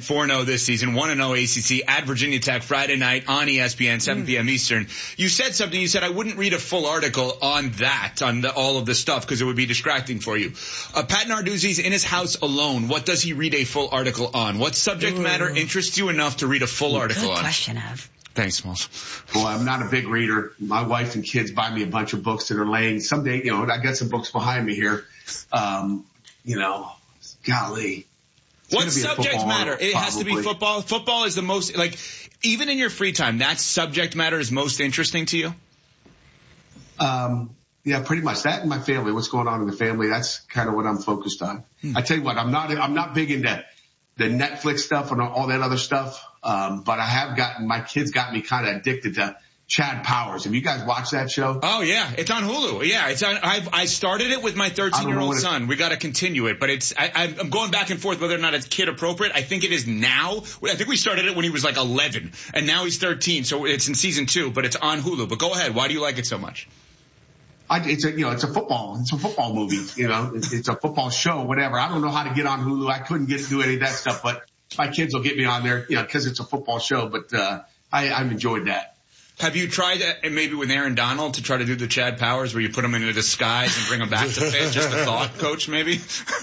4-0 this season, 1-0 ACC at Virginia Tech Friday night on ESPN, 7 p.m. Eastern. You said something. You said, I wouldn't read a full article on that, on all of the stuff, because it would be distracting for you. Pat Narduzzi's in his house alone. What does he read a full article on? What subject matter interests you enough to read a full article on? Good question, Ev. Thanks, Smalls. Well, I'm not a big reader. My wife and kids buy me a bunch of books that are laying. Someday, I got some books behind me here. Golly. What subject matter? It has to be football. Football is the most, even in your free time, that subject matter is most interesting to you? Yeah, pretty much. That and my family, what's going on in the family, that's kind of what I'm focused on. I tell you what, I'm not big into the Netflix stuff and all that other stuff. But my kids got me kind of addicted to Chad Powers. Have you guys watched that show? Oh yeah, it's on Hulu. Yeah, it's on. I started it with my 13-year-old son. We got to continue it, but I'm going back and forth whether or not it's kid appropriate. I think it is now. I think we started it when he was 11, and now he's 13, so it's in season 2. But it's on Hulu. But go ahead. Why do you like it so much? It's a football movie. It's a football show, whatever. I don't know how to get on Hulu. I couldn't do any of that stuff, but my kids will get me on there, because it's a football show. But I've enjoyed that. Have you tried maybe with Aaron Donald to try to do the Chad Powers where you put him in a disguise and bring him back to fit? Just a thought, Coach, maybe?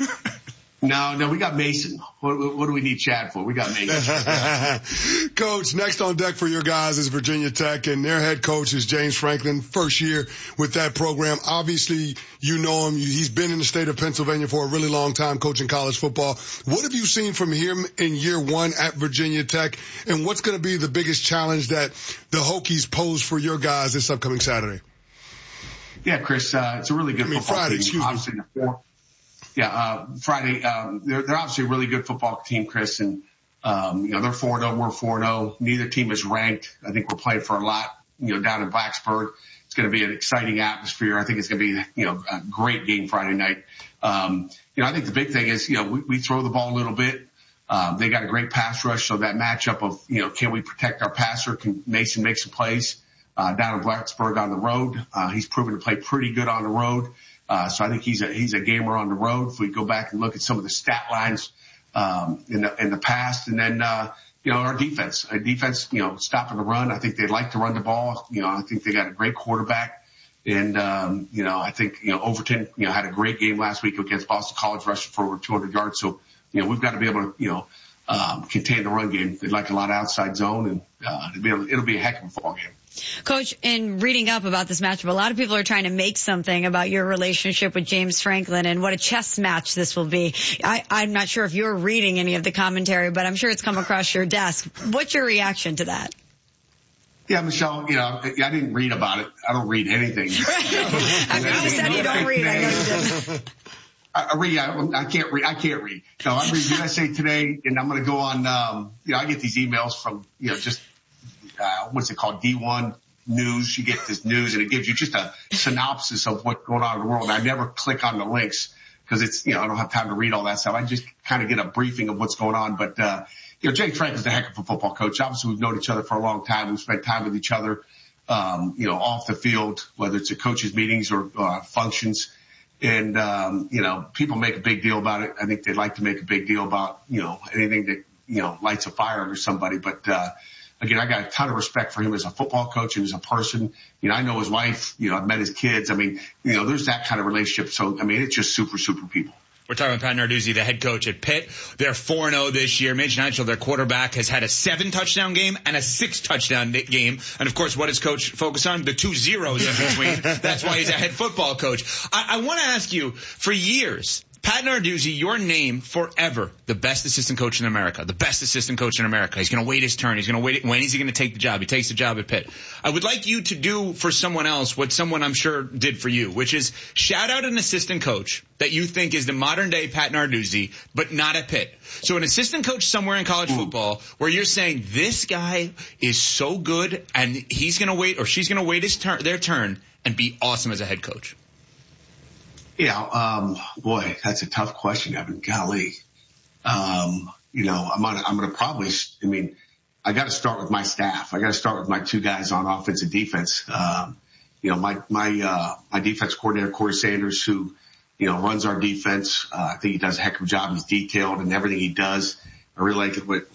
No, we got Mason. What do we need Chad for? We got Mason. Coach, next on deck for your guys is Virginia Tech, and their head coach is James Franklin, first year with that program. Obviously, you know him. He's been in the state of Pennsylvania for a really long time coaching college football. What have you seen from him in year one at Virginia Tech, and what's going to be the biggest challenge that the Hokies pose for your guys this upcoming Saturday? Yeah, Chris, it's a really good football Friday, team. excuse me. Friday. They're obviously a really good football team, Chris, and they're 4-0. We're 4-0. Neither team is ranked. I think we're playing for a lot, down in Blacksburg. It's going to be an exciting atmosphere. I think it's going to be, a great game Friday night. I think the big thing is, we throw the ball a little bit. They got a great pass rush, so that matchup of, can we protect our passer? Can Mason make some plays down in Blacksburg on the road? He's proven to play pretty good on the road. So I think he's a gamer on the road. If we go back and look at some of the stat lines, in the past, and then, our defense, stopping the run. I think they like to run the ball. I think they got a great quarterback. And, I think, Overton, had a great game last week against Boston College, rushing for over 200 yards. So, we've got to be able to, contain the run game. They like a lot of outside zone, and, it'll be a heck of a football game. Coach, in reading up about this matchup, a lot of people are trying to make something about your relationship with James Franklin and what a chess match this will be. I'm not sure if you're reading any of the commentary, but I'm sure it's come across your desk. What's your reaction to that? Yeah, Michelle, I didn't read about it. I don't read anything. I know you said you don't read. I know you did. I can't read. No, I read USA Today, and I'm going to go on, I get these emails from, what's it called? D1 News. You get this news and it gives you just a synopsis of what's going on in the world. I never click on the links because it's, I don't have time to read all that stuff. I just kind of get a briefing of what's going on. But, James Franklin's a heck of a football coach. Obviously, we've known each other for a long time. We've spent time with each other, off the field, whether it's at coaches' meetings or functions. And, people make a big deal about it. I think they like to make a big deal about, anything that, lights a fire under somebody. But, again, I got a ton of respect for him as a football coach and as a person. I know his wife, I've met his kids. There's that kind of relationship. So, it's just super, super people. We're talking with Pat Narduzzi, the head coach at Pitt. They're 4-0 this year. Mitch Nigel, their quarterback, has had a 7-touchdown game and a 6-touchdown game. And, of course, what does Coach focus on? The 2 zeros in between. That's why he's a head football coach. I want to ask you, for years, Pat Narduzzi, your name forever, the best assistant coach in America, the best assistant coach in America. He's going to wait his turn. He's going to wait. When is he going to take the job? He takes the job at Pitt. I would like you to do for someone else what someone I'm sure did for you, which is shout out an assistant coach that you think is the modern day Pat Narduzzi, but not at Pitt. So an assistant coach somewhere in college football where you're saying this guy is so good and he's going to wait or she's going to wait their turn and be awesome as a head coach. Yeah, boy, that's a tough question, Evan. Golly. I'm going to probably, I got to start with my staff. I got to start with my 2 guys on offense and defense. My defense coordinator, Corey Sanders, who, runs our defense. I think he does a heck of a job. He's detailed in everything he does. I really like what